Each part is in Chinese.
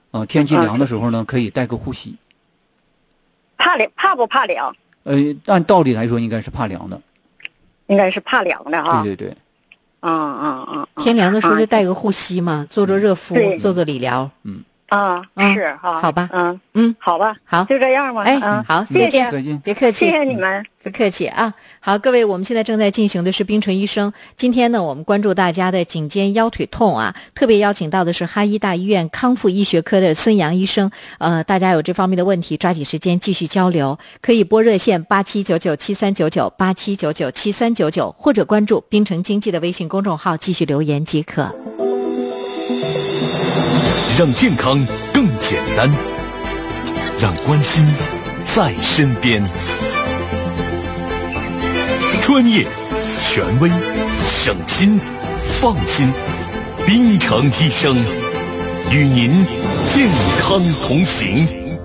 天气凉的时候呢，可以带个护膝。 怕不怕凉？ 按道理来说应该是怕凉的。 应该是怕凉的哈。 对对对。 天凉的时候就带个护膝嘛，做做热敷，做做理疗。 是哈。 好吧。 好吧。 好， 就这样吧。 好， 再见。 再见。 别客气。 谢谢你们。 不客气啊。好，各位，我们现在正在进行的是冰纯医生。今天呢，我们关注大家的颈肩腰腿痛啊，特别邀请到的是哈医大医院康复医学科的孙杨医生。大家有这方面的问题，抓紧时间继续交流，可以拨热线8799739987997399，或者关注冰城经济的微信公众号继续留言即可。 让健康更简单，让关心在身边。专业、权威、省心、放心，冰城医生与您健康同行。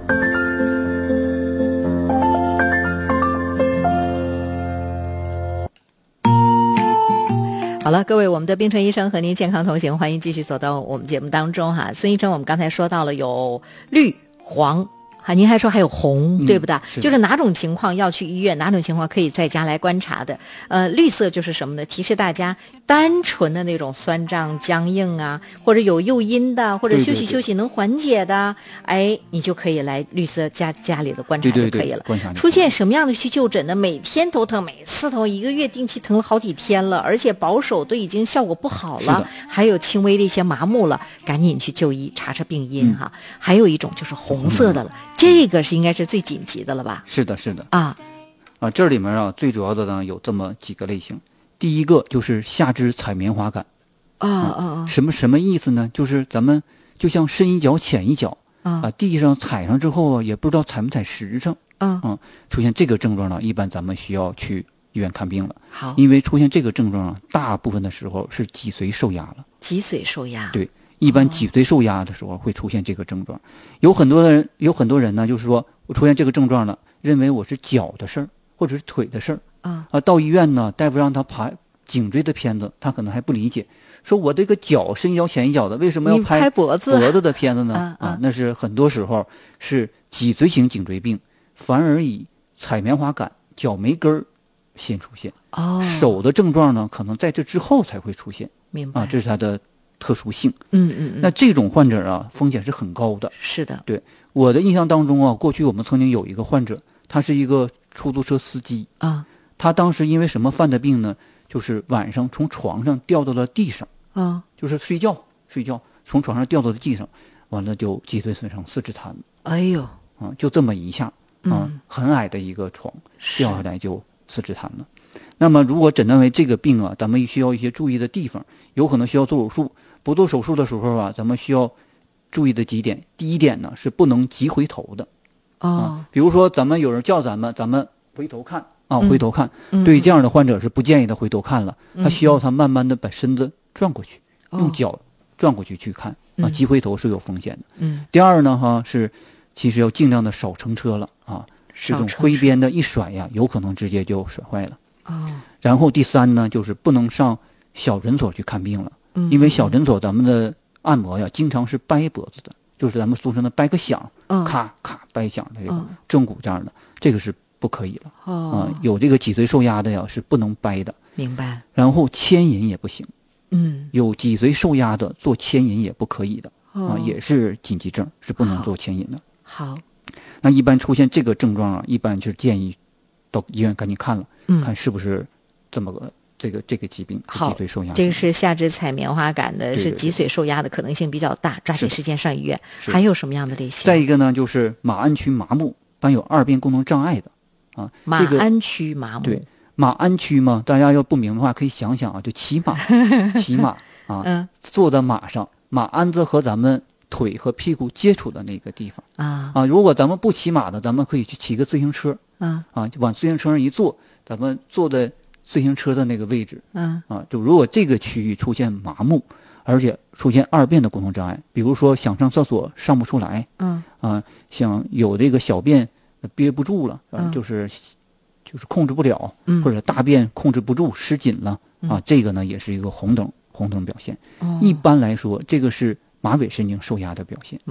好了，各位，我们的冰城医生和您健康同行，欢迎继续走到我们节目当中哈。孙医生，我们刚才说到了有绿、黄。您还说还有红，对不对？就是哪种情况要去医院，哪种情况可以在家来观察的。绿色就是什么呢？提示大家单纯的那种酸胀僵硬啊，或者有诱因的，或者休息休息能缓解的，你就可以来绿色家里的观察就可以了。出现什么样的去就诊呢？每天都疼，每次疼，1个月定期疼了好几天了，而且保守都已经效果不好了，还有轻微的一些麻木了，赶紧去就医查查病因哈。还有一种就是红色的了。这个是应该是最紧急的了吧？ 是的，是的。这里面最主要的呢有这么几个类型。第一个就是下肢踩棉花感。什么意思呢？就是咱们就像深一脚浅一脚地上踩上之后也不知道踩没踩实诚。出现这个症状呢，一般咱们需要去医院看病了。 好， 因为出现这个症状大部分的时候是脊髓受压了。 脊髓受压。 对。一般脊髓受压的时候会出现这个症状。有很多人呢，就是说我出现这个症状了，认为我是脚的事儿或者是腿的事儿到医院呢，大夫让他拍颈椎的片子，他可能还不理解，说我这个脚深一脚浅一脚的，为什么要拍脖子的片子呢？那是很多时候是脊髓型颈椎病，反而以踩棉花感、脚没根儿先出现。手的症状呢，可能在这之后才会出现。 明白。 这是它的特殊性。那这种患者风险是很高的。 是的。 对，我的印象当中过去我们曾经有一个患者，他是一个出租车司机他当时因为什么犯的病呢？就是晚上从床上掉到了地上就是睡觉从床上掉到了地上，完了就脊髓损伤，4肢瘫了。 哎呦就这么一下很矮的一个床掉下来就4肢瘫了。那么如果诊断为这个病咱们需要一些注意的地方，有可能需要做手术。不做手术的时候咱们需要注意的几点。第一点呢是不能急回头的比如说咱们有人叫咱们回头看回头看对这样的患者是不建议他回头看了他需要他慢慢的把身子转过去用脚转过去去看急回头是有风险的。第二呢是其实要尽量的少乘车了这种挥鞭的一甩有可能直接就甩坏了然后第三呢就是不能上小诊所去看病了。因为小诊所咱们的按摩经常是掰脖子的，就是咱们俗称的掰个响咔咔掰响的这个正骨这样的，这个是不可以了有这个脊髓受压的是不能掰的。 明白。 然后牵引也不行有脊髓受压的做牵引也不可以的也是紧急症，是不能做牵引的。 好， 那一般出现这个症状一般就是建议到医院赶紧看了看是不是这么个这个疾病。 好， 脊髓受压， 这个是下肢踩棉花感的，是脊髓受压的可能性比较大，抓紧时间上医院。还有什么样的类型？ 再一个呢就是马鞍区麻木，伴有2边功能障碍的马鞍区麻木。 对，马鞍区嘛，大家要不明白的话可以想想就骑马骑马坐在马上，马鞍子和咱们腿和屁股接触的那个地方如果咱们不骑马的，咱们可以去骑个自行车就往自行车上一坐，咱们坐在自行车的那个位置就如果这个区域出现麻木，而且出现2便的功能障碍，比如说想上厕所上不出来想有这个小便憋不住了就是控制不了或者大便控制不住失禁了这个呢也是一个红灯表现一般来说这个是马尾神经受压的表现。